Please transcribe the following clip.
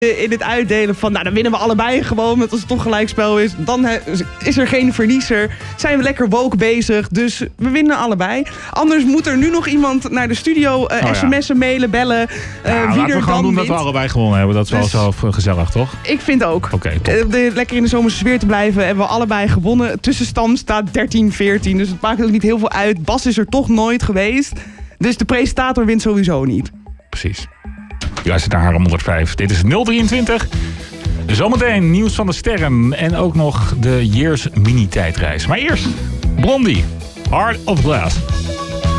in het uitdelen van, nou dan winnen we allebei gewoon, want als het toch gelijkspel is, dan is er geen verliezer. Zijn we lekker woke bezig, dus we winnen allebei. Anders moet er nu nog iemand naar de studio sms'en, mailen, bellen. Wie laten we gewoon doen dat we allebei gewonnen hebben. Dat is wel zo gezellig, toch? Ik vind ook. Oké, top. Lekker in de zomerse sfeer te blijven, hebben we allebei gewonnen. Tussenstand staat 13-14, dus het maakt ook niet heel veel uit. Bas is er toch nooit geweest, dus de presentator wint sowieso niet. Precies. U luistert naar Haarlem 105. Dit is 023. Zometeen nieuws van de sterren en ook nog de Years mini-tijdreis. Maar eerst Blondie, Heart of Glass.